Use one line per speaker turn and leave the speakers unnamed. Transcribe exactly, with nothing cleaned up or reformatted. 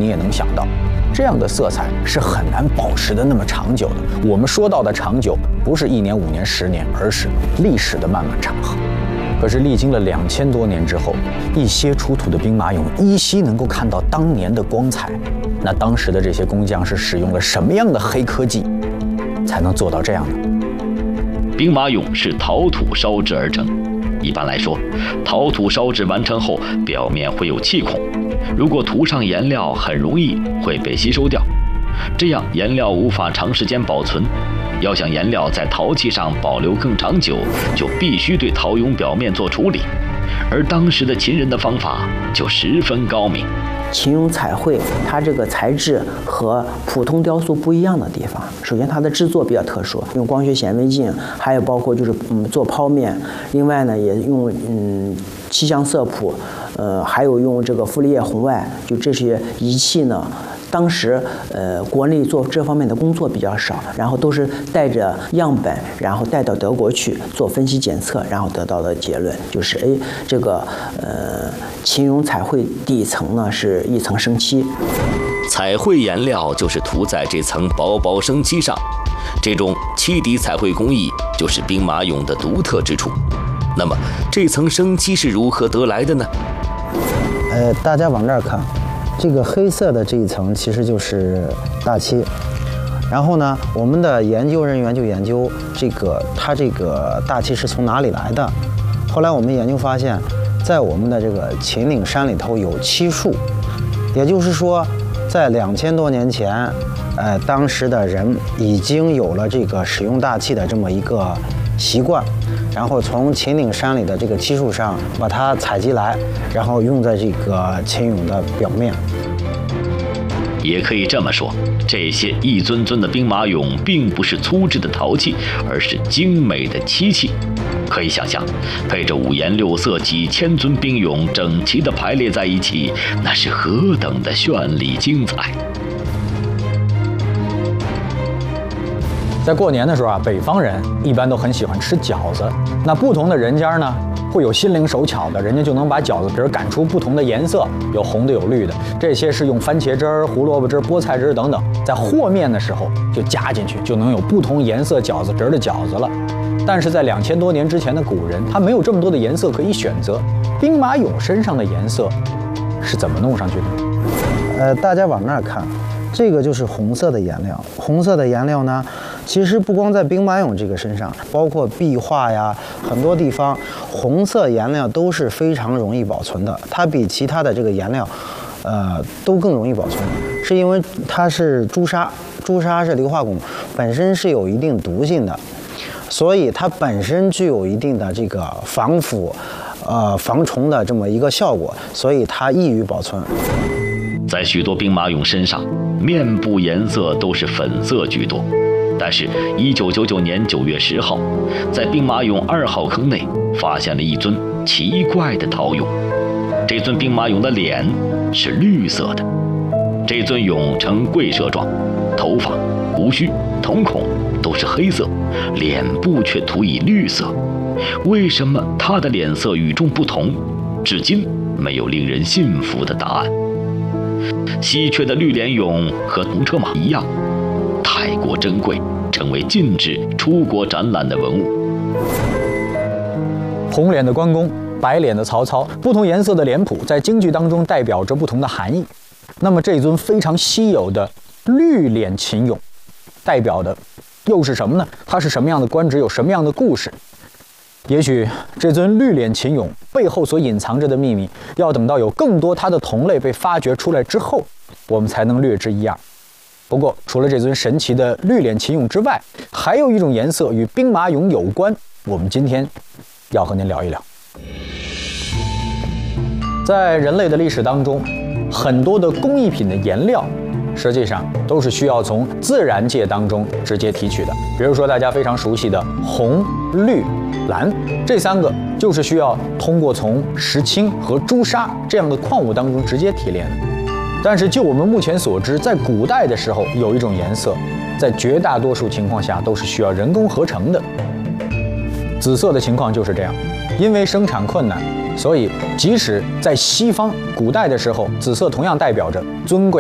你也能想到，这样的色彩是很难保持的那么长久的。我们说到的长久，不是一年、五年、十年，而是历史的漫漫长河。可是历经了两千多年之后，一些出土的兵马俑依稀能够看到当年的光彩。那当时的这些工匠是使用了什么样的黑科技，才能做到这样呢？
兵马俑是陶土烧制而成。一般来说，陶土烧制完成后，表面会有气孔，如果涂上颜料，很容易会被吸收掉，这样颜料无法长时间保存。要想颜料在陶器上保留更长久，就必须对陶俑表面做处理。而当时的秦人的方法就十分高明。
秦俑彩绘它这个材质和普通雕塑不一样的地方，首先它的制作比较特殊，用光学显微镜，还有包括就是嗯做剖面，另外呢也用嗯气象色谱，呃还有用这个傅立叶红外，就这些仪器呢。当时，呃，国内做这方面的工作比较少，然后都是带着样本，然后带到德国去做分析检测，然后得到的结论就是，哎，这个呃秦俑彩绘底层呢是一层生漆，
彩绘颜料就是涂在这层薄薄生漆上，这种漆底彩绘工艺就是兵马俑的独特之处。那么，这层生漆是如何得来的呢？
呃，大家往这儿看。这个黑色的这一层其实就是大漆，然后呢，我们的研究人员就研究这个它这个大漆是从哪里来的。后来我们研究发现，在我们的这个秦岭山里头有漆树，也就是说，在两千多年前，呃，当时的人已经有了这个使用大漆的这么一个习惯。然后从秦岭山里的这个漆树上把它采集来，然后用在这个秦俑的表面。
也可以这么说，这些一尊尊的兵马俑并不是粗制的陶器，而是精美的漆器。可以想象，配着五颜六色几千尊兵俑整齐地排列在一起，那是何等的绚丽精彩。
在过年的时候啊，北方人一般都很喜欢吃饺子。那不同的人家呢，会有心灵手巧的，人家就能把饺子皮儿擀出不同的颜色，有红的有绿的。这些是用番茄汁儿、胡萝卜汁儿、菠菜汁儿等等，在和面的时候就加进去，就能有不同颜色饺子皮儿的饺子了。但是在两千多年之前的古人，他没有这么多的颜色可以选择。兵马俑身上的颜色是怎么弄上去的？
呃，大家往那儿看。这个就是红色的颜料，红色的颜料呢，其实不光在兵马俑这个身上，包括壁画呀，很多地方红色颜料都是非常容易保存的，它比其他的这个颜料，呃，都更容易保存，是因为它是朱砂，朱砂是硫化汞，本身是有一定毒性的，所以它本身具有一定的这个防腐、呃防虫的这么一个效果，所以它易于保存。
在许多兵马俑身上，面部颜色都是粉色居多。但是，一九九九年九月十号，在兵马俑二号坑内发现了一尊奇怪的陶俑。这尊兵马俑的脸是绿色的，这尊俑呈跪蛇状，头发、胡须、瞳孔都是黑色，脸部却涂以绿色。为什么他的脸色与众不同？至今没有令人信服的答案。稀缺的绿脸俑和铜车马一样，太过珍贵，成为禁止出国展览的文物。
红脸的关公，白脸的曹操，不同颜色的脸谱在京剧当中代表着不同的含义。那么这尊非常稀有的绿脸秦俑，代表的又是什么呢？它是什么样的官职？有什么样的故事？也许这尊绿脸秦俑背后所隐藏着的秘密，要等到有更多它的同类被发掘出来之后，我们才能略知一二。不过，除了这尊神奇的绿脸秦俑之外，还有一种颜色与兵马俑有关，我们今天要和您聊一聊。在人类的历史当中，很多的工艺品的颜料实际上都是需要从自然界当中直接提取的。比如说大家非常熟悉的红、绿、蓝，这三个就是需要通过从石青和朱砂这样的矿物当中直接提炼的。但是就我们目前所知，在古代的时候，有一种颜色在绝大多数情况下都是需要人工合成的。紫色的情况就是这样，因为生产困难，所以即使在西方古代的时候，紫色同样代表着尊贵。